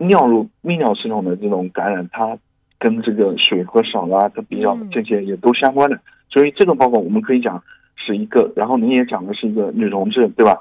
泌尿系统的这种感染，它跟这个水喝少了它比较这些也都相关的。所以这个报告我们可以讲是一个，然后您也讲的是一个女同志，对吧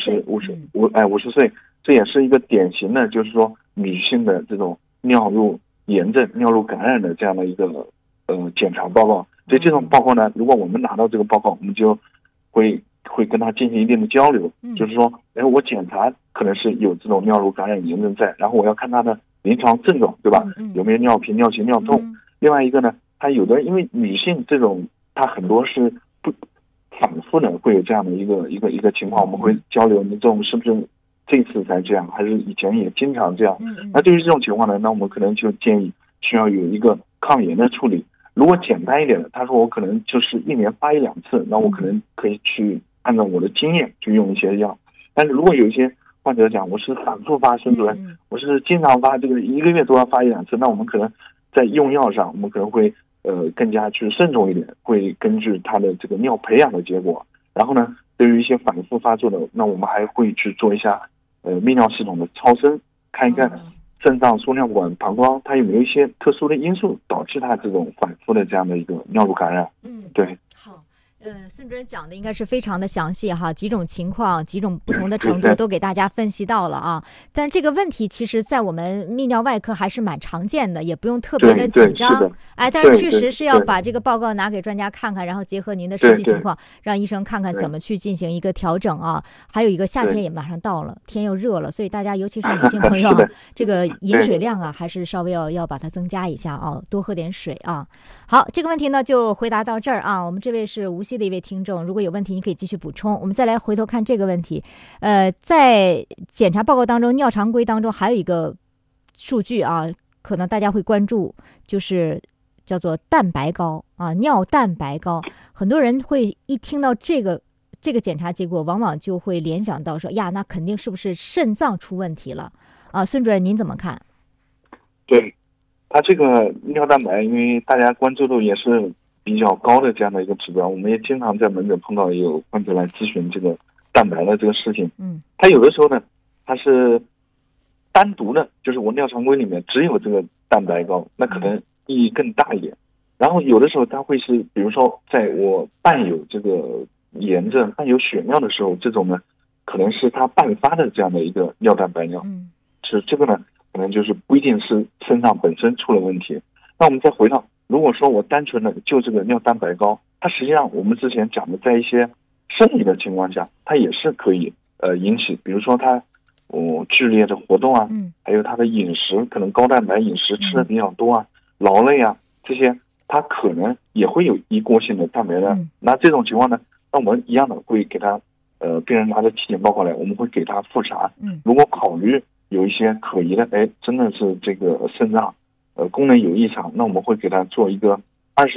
？50岁，这也是一个典型的，就是说女性的这种尿路炎症、尿路感染的这样的一个检查报告。所以这种报告呢，如果我们拿到这个报告，我们就会跟他进行一定的交流，就是说，我检查可能是有这种尿路感染炎症在，然后我要看他的临床症状，对吧？有没有尿频、尿急、尿痛？另外一个呢，他有的因为女性这种，她很多是不反复的会有这样的一个情况，我们会交流，你这种是不是这次才这样，还是以前也经常这样？那对于这种情况呢，那我们可能就建议需要有一个抗炎的处理。如果简单一点的，他说我可能就是1年发1-2次，那我可能可以去按照我的经验去用一些药。但是如果有一些患者讲我是反复发，孙主任，我是经常发，这个1个月都要发1-2次，那我们可能在用药上，我们可能会更加去慎重一点，会根据他的这个尿培养的结果。然后呢，对于一些反复发作的，那我们还会去做一下泌尿系统的超声，看一看肾脏、输尿管、膀胱，它有没有一些特殊的因素导致它这种反复的这样的一个尿路感染。对。 好。孙主任讲的应该是非常的详细哈，几种情况、几种不同的程度都给大家分析到了啊。但这个问题其实在我们泌尿外科还是蛮常见的，也不用特别的紧张。但是确实是要把这个报告拿给专家看看，然后结合您的实际情况，让医生看看怎么去进行一个调整啊。还有一个夏天也马上到了，天又热了，所以大家尤其是女性朋友这个饮水量啊，还是稍微要把它增加一下啊，多喝点水啊。好，这个问题呢就回答到这儿啊。我们这位是无锡的一位听众，如果有问题你可以继续补充。我们再来回头看这个问题，在检查报告当中，尿常规当中还有一个数据啊，可能大家会关注，就是叫做蛋白高啊，尿蛋白高。很多人会一听到这个检查结果，往往就会联想到说呀，那肯定是不是肾脏出问题了啊？孙主任您怎么看？ 对。它这个尿蛋白，因为大家关注度也是比较高的这样的一个指标，我们也经常在门诊碰到有患者来咨询这个蛋白的这个事情。它有的时候呢，它是单独的，就是我尿常规里面只有这个蛋白高，那可能意义更大一点。然后有的时候它会是，比如说在我伴有这个炎症、伴有血尿的时候，这种呢，可能是它伴发的这样的一个尿蛋白尿。是这个呢。可能就是不一定是肾脏本身出了问题。那我们再回到，如果说我单纯的就这个尿蛋白高，它实际上我们之前讲的，在一些生理的情况下，它也是可以引起，比如说它剧烈的活动啊，还有它的饮食，可能高蛋白饮食吃的比较多啊，劳累啊这些，它可能也会有一锅性的蛋白量。那这种情况呢，那我们一样的会给他病人拿着体检报告来，我们会给他复查。如果考虑有一些可疑的，真的是这个肾脏功能有异常，那我们会给他做一个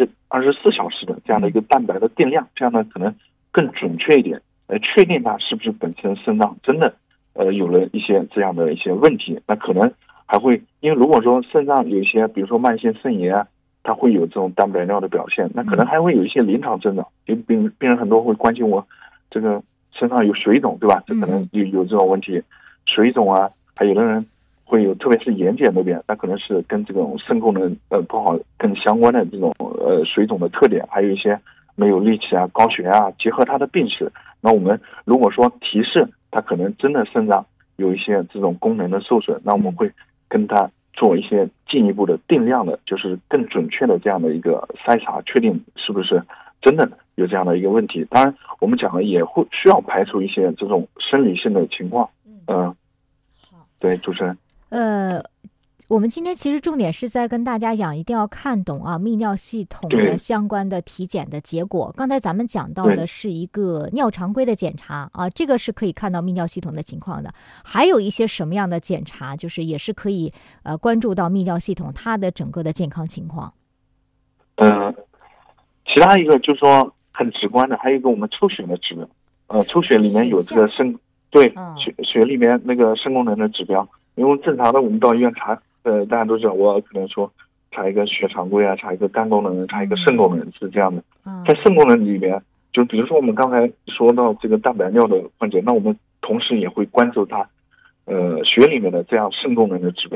24小时的这样的一个蛋白的定量，这样呢可能更准确一点，确定他是不是本身肾脏真的有了一些这样的一些问题。那可能还会，因为如果说肾脏有一些，比如说慢性肾炎啊，它会有这种蛋白尿的表现，那可能还会有一些临床症状。因为病人很多会关心我这个身上有水肿，对吧？这可能有这种问题，水肿啊。还有的人会有，特别是眼睑那边，那可能是跟这种肾功能不好更相关的这种水肿的特点，还有一些没有力气啊、高血压啊，结合他的病史，那我们如果说提示他可能真的肾脏有一些这种功能的受损，那我们会跟他做一些进一步的定量的，就是更准确的这样的一个筛查，确定是不是真的有这样的一个问题。当然，我们讲了也会需要排除一些这种生理性的情况。对，主持人。 我们今天其实重点是在跟大家讲，一定要看懂啊泌尿系统的相关的体检的结果。刚才咱们讲到的是一个尿常规的检查啊，这个是可以看到泌尿系统的情况的。还有一些什么样的检查，就是也是可以关注到泌尿系统它的整个的健康情况。 其他一个就是说很直观的，还有一个我们抽血的指标。抽血里面有这个肾。对，血里面那个肾功能的指标，因为正常的我们到医院查，大家都知道，我可能说查一个血常规啊，查一个肝功能，查一个肾功能是这样的。在肾功能里面，就比如说我们刚才说到这个蛋白尿的患者，那我们同时也会关注他血里面的这样肾功能的指标。